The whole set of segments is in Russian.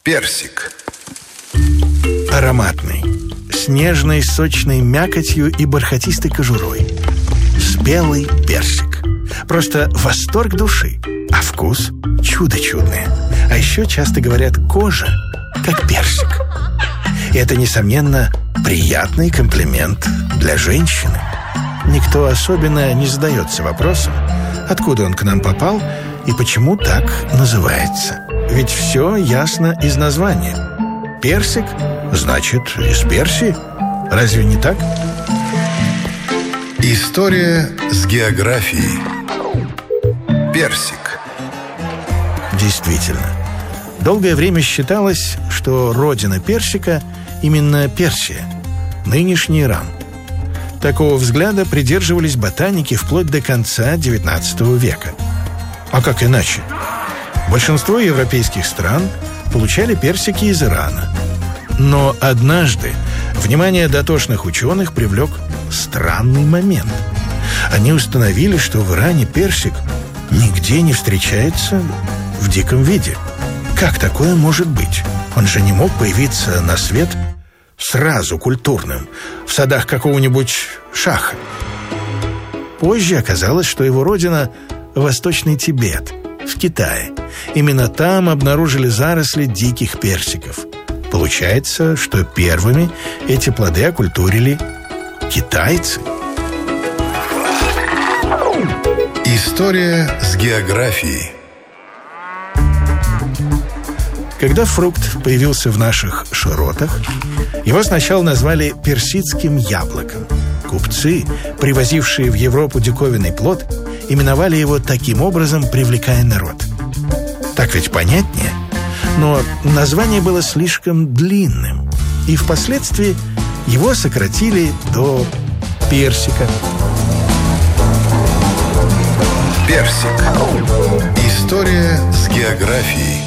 Персик. Ароматный, с нежной сочной мякотью и бархатистой кожурой. Спелый персик. Просто восторг души. А вкус – чудо чудное. А еще часто говорят, кожа как персик. И это, несомненно, приятный комплимент для женщины. Никто особенно не задается вопросом, откуда он к нам попал и почему так называется. Ведь все ясно из названия. Персик значит из Персии. Разве не так? История с географией. Персик. Действительно, долгое время считалось, что родина персика именно Персия, нынешний Иран. Такого взгляда придерживались ботаники вплоть до конца XIX века. А как иначе? Большинство европейских стран получали персики из Ирана. Но однажды внимание дотошных ученых привлек странный момент. Они установили, что в Иране персик нигде не встречается в диком виде. Как такое может быть? Он же не мог появиться на свет сразу культурным, в садах какого-нибудь шаха. Позже оказалось, что его родина – Восточный Тибет, в Китае. Именно там обнаружили заросли диких персиков. Получается, что первыми эти плоды окультурили китайцы. История с географией. Когда фрукт появился в наших широтах, его сначала назвали персидским яблоком. Купцы, привозившие в Европу диковинный плод, именовали его таким образом, привлекая народ. Так ведь понятнее? Но название было слишком длинным, и впоследствии его сократили до персика. Персик. История с географией.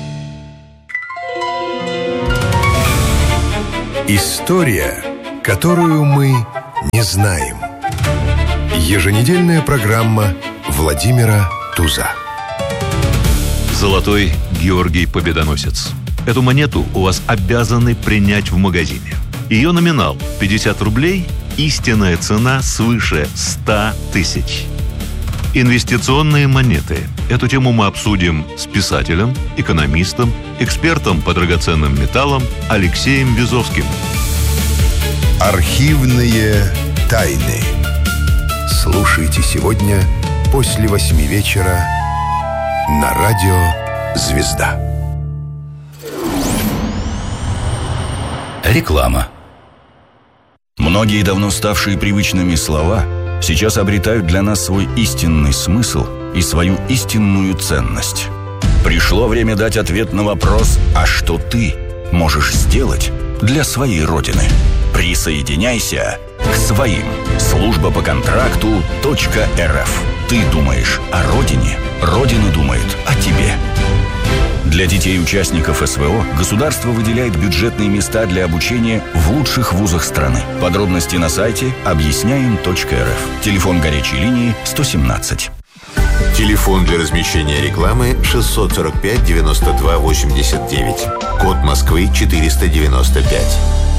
История, которую мы не знаем. Еженедельная программа Владимира Туза. Золотой Георгий Победоносец. Эту монету у вас обязаны принять в магазине. Ее номинал 50 рублей, истинная цена свыше 100 тысяч. Инвестиционные монеты. Эту тему мы обсудим с писателем, экономистом, экспертом по драгоценным металлам Алексеем Вязовским. Архивные тайны. Слушайте сегодня после 8 вечера на радио «Звезда». Реклама. Многие давно ставшие привычными слова сейчас обретают для нас свой истинный смысл и свою истинную ценность. Пришло время дать ответ на вопрос: а что ты можешь сделать для своей родины? Присоединяйся к своим. Служба по контракту .рф. Ты думаешь о родине, родина думает о тебе. Для детей-участников СВО государство выделяет бюджетные места для обучения в лучших вузах страны. Подробности на сайте объясняем.рф. Телефон горячей линии 117. Телефон для размещения рекламы 645 92 89. Код Москвы 495.